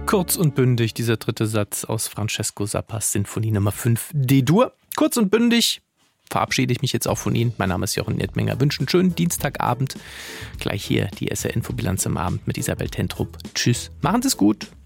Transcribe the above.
Kurz und bündig, dieser dritte Satz aus Francesco Zappas Sinfonie Nummer 5 D-Dur. Kurz und bündig verabschiede ich mich jetzt auch von Ihnen. Mein Name ist Jochen Niedminger. Wünsche einen schönen Dienstagabend. Gleich hier die SR-Infobilanz am Abend mit Isabel Tentrup. Tschüss, machen Sie es gut.